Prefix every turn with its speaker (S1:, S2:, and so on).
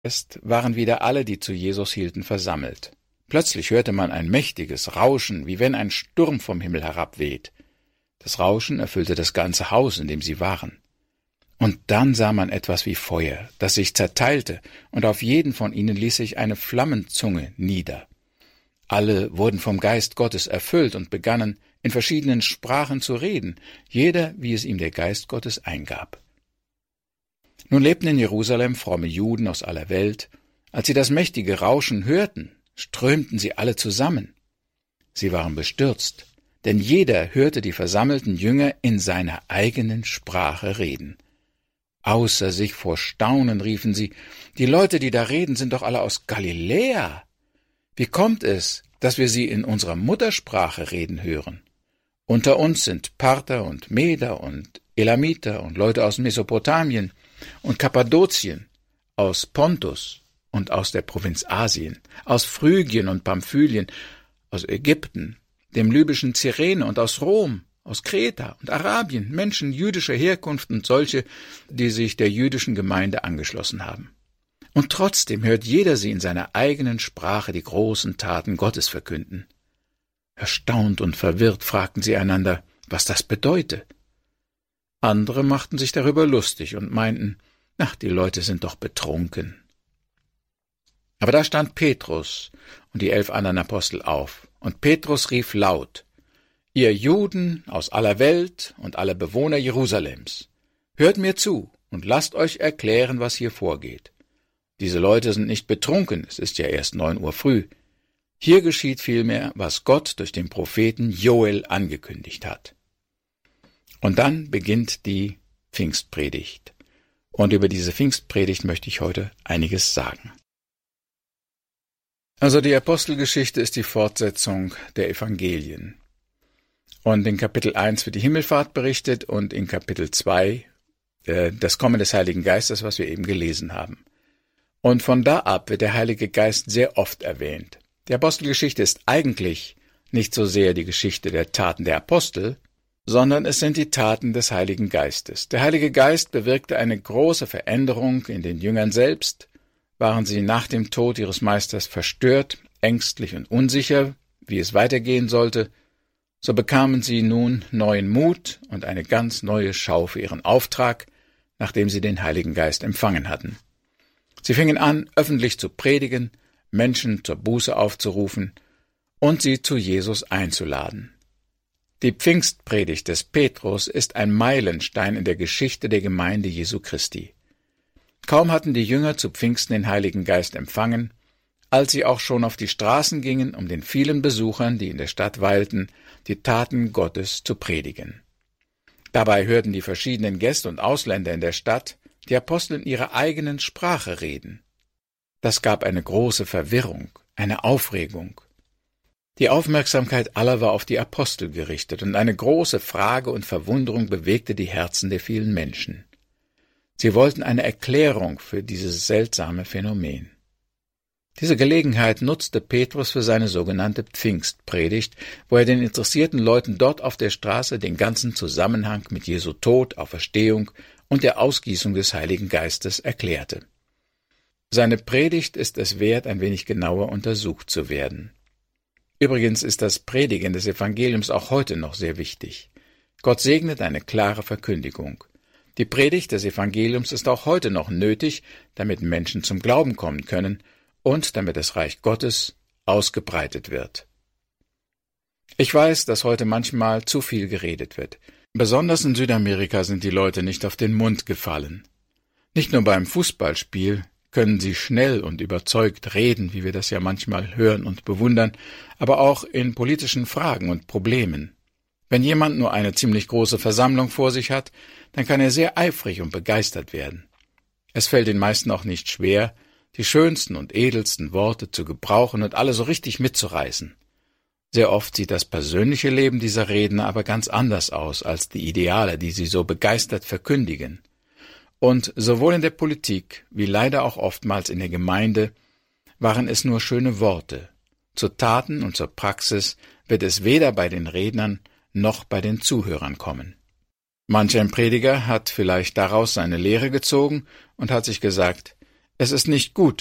S1: waren wieder alle, die zu Jesus hielten, versammelt. Plötzlich hörte man ein mächtiges Rauschen, wie wenn ein Sturm vom Himmel herabweht. Das Rauschen erfüllte das ganze Haus, in dem sie waren. Und dann sah man etwas wie Feuer, das sich zerteilte, und auf jeden von ihnen ließ sich eine Flammenzunge nieder. Alle wurden vom Geist Gottes erfüllt und begannen, in verschiedenen Sprachen zu reden, jeder, wie es ihm der Geist Gottes eingab. Nun lebten in Jerusalem fromme Juden aus aller Welt. Als sie das mächtige Rauschen hörten, strömten sie alle zusammen. Sie waren bestürzt, denn jeder hörte die versammelten Jünger in seiner eigenen Sprache reden. Außer sich vor Staunen riefen sie: Die Leute, die da reden, sind doch alle aus Galiläa. Wie kommt es, dass wir sie in unserer Muttersprache reden hören? Unter uns sind Parther und Meder und Elamiter und Leute aus Mesopotamien und Kappadokien, aus Pontus und aus der Provinz Asien, aus Phrygien und Pamphylien, aus Ägypten, dem libyschen Cyrene und aus Rom, aus Kreta und Arabien, Menschen jüdischer Herkunft und solche, die sich der jüdischen Gemeinde angeschlossen haben. Und trotzdem hört jeder sie in seiner eigenen Sprache die großen Taten Gottes verkünden. Erstaunt und verwirrt fragten sie einander, was das bedeute. Andere machten sich darüber lustig und meinten, ach, die Leute sind doch betrunken. Aber da stand Petrus und die 11 anderen Apostel auf, und Petrus rief laut: Ihr Juden aus aller Welt und alle Bewohner Jerusalems, hört mir zu und lasst euch erklären, was hier vorgeht. Diese Leute sind nicht betrunken, es ist ja erst 9 Uhr früh. Hier geschieht vielmehr, was Gott durch den Propheten Joel angekündigt hat. Und dann beginnt die Pfingstpredigt. Und über diese Pfingstpredigt möchte ich heute einiges sagen. Also die Apostelgeschichte ist die Fortsetzung der Evangelien. Und in Kapitel 1 wird die Himmelfahrt berichtet und in Kapitel 2 das Kommen des Heiligen Geistes, was wir eben gelesen haben. Und von da ab wird der Heilige Geist sehr oft erwähnt. Die Apostelgeschichte ist eigentlich nicht so sehr die Geschichte der Taten der Apostel, sondern es sind die Taten des Heiligen Geistes. Der Heilige Geist bewirkte eine große Veränderung in den Jüngern selbst. Waren sie nach dem Tod ihres Meisters verstört, ängstlich und unsicher, wie es weitergehen sollte, so bekamen sie nun neuen Mut und eine ganz neue Schau für ihren Auftrag, nachdem sie den Heiligen Geist empfangen hatten. Sie fingen an, öffentlich zu predigen, Menschen zur Buße aufzurufen und sie zu Jesus einzuladen. Die Pfingstpredigt des Petrus ist ein Meilenstein in der Geschichte der Gemeinde Jesu Christi. Kaum hatten die Jünger zu Pfingsten den Heiligen Geist empfangen, als sie auch schon auf die Straßen gingen, um den vielen Besuchern, die in der Stadt weilten, die Taten Gottes zu predigen. Dabei hörten die verschiedenen Gäste und Ausländer in der Stadt die Apostel in ihrer eigenen Sprache reden. Das gab eine große Verwirrung, eine Aufregung. Die Aufmerksamkeit aller war auf die Apostel gerichtet, und eine große Frage und Verwunderung bewegte die Herzen der vielen Menschen. Sie wollten eine Erklärung für dieses seltsame Phänomen. Diese Gelegenheit nutzte Petrus für seine sogenannte Pfingstpredigt, wo er den interessierten Leuten dort auf der Straße den ganzen Zusammenhang mit Jesu Tod, Auferstehung und der Ausgießung des Heiligen Geistes erklärte. Seine Predigt ist es wert, ein wenig genauer untersucht zu werden. Übrigens ist das Predigen des Evangeliums auch heute noch sehr wichtig. Gott segnet eine klare Verkündigung. Die Predigt des Evangeliums ist auch heute noch nötig, damit Menschen zum Glauben kommen können und damit das Reich Gottes ausgebreitet wird. Ich weiß, dass heute manchmal zu viel geredet wird. Besonders in Südamerika sind die Leute nicht auf den Mund gefallen. Nicht nur beim Fußballspiel können sie schnell und überzeugt reden, wie wir das ja manchmal hören und bewundern, aber auch in politischen Fragen und Problemen. Wenn jemand nur eine ziemlich große Versammlung vor sich hat, dann kann er sehr eifrig und begeistert werden. Es fällt den meisten auch nicht schwer, die schönsten und edelsten Worte zu gebrauchen und alle so richtig mitzureißen. Sehr oft sieht das persönliche Leben dieser Redner aber ganz anders aus als die Ideale, die sie so begeistert verkündigen. Und sowohl in der Politik wie leider auch oftmals in der Gemeinde waren es nur schöne Worte. Zu Taten und zur Praxis wird es weder bei den Rednern noch bei den Zuhörern kommen. Manch ein Prediger hat vielleicht daraus seine Lehre gezogen und hat sich gesagt, Es ist nicht gut,